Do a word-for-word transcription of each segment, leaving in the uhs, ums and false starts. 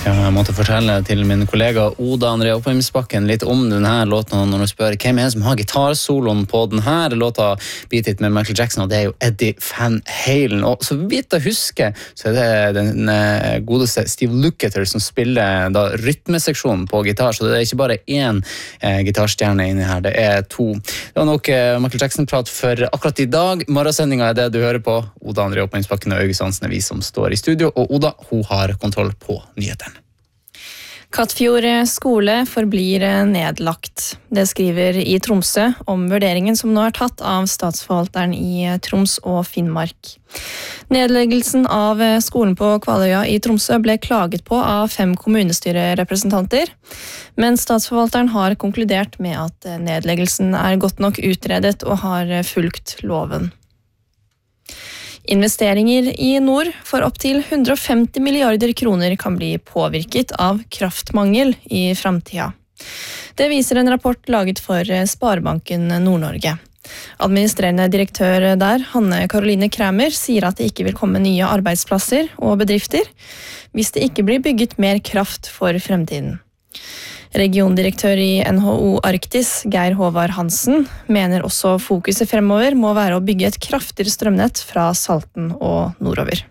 Ja, jeg måtte fortelle til min kollega Oda André Oppheimsbakken litt om denne låten når du spør hvem er det som har gitarsoloen på denne låta Beat It med Michael Jackson, og det er jo Eddie Van Halen. Og så vidt jeg husker, så er det den godeste Steve Lukather som spiller da rytmeseksjonen på gitar, så det er ikke bare én eh, gitarstjerne inni her, det er to. Det var nok eh, Michael Jackson-prat for akkurat i dag. Morgensendinga er det du hører på. Oda André Oppheimsbakken og Øyvind Hansen er vi som står i studio, og Oda, hun har kontroll på nyhetene. Kattfjord skole forblir nedlagt. Det skriver i Tromsø om vurderingen som nå er tatt av statsforvalteren i Troms og Finnmark. Nedleggelsen av skolen på Kvaløya i Tromsø ble klaget på av fem kommunestyrerepresentanter, men statsforvalteren har konkludert med at nedleggelsen er godt nok utredet og har fulgt loven. Investeringer i nord for opp til hundre og femti milliarder kroner kan bli påvirket av kraftmangel i fremtiden. Det viser en rapport laget for Sparebanken Nord-Norge. Administrerende direktør der, Hanne Karoline Kramer, sier at det ikke vil komme nye arbeidsplasser og bedrifter hvis det ikke blir bygget mer kraft for fremtiden. Regiondirektør i N H O Arktis, Geir Håvard Hansen, mener også fokuset fremover må være å bygge et kraftigere strømnett fra Salten og nordover.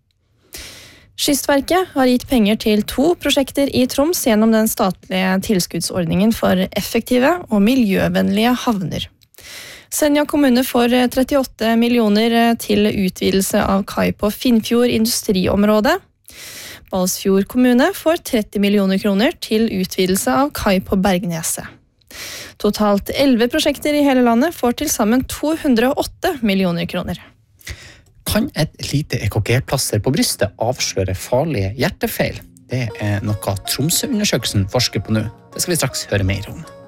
Kystverket har gitt penger til to prosjekter i Troms gjennom den statlige tilskuddsordningen for effektive og miljøvennlige havner. Senja kommune får trettiåtte millioner til utvidelse av kai på Finnfjord industriområde. Balsfjord kommune får tretti millioner kroner til utvidelse av kai på Bergneset. Totalt elleve prosjekter i hele landet får til sammen to hundre og åtte millioner kroner. Kan et lite E K G-plaster på brystet avsløre farlige hjertefeil? Det er noe Tromsø-undersøkelsen forsker på nå. Det skal vi straks høre mer om.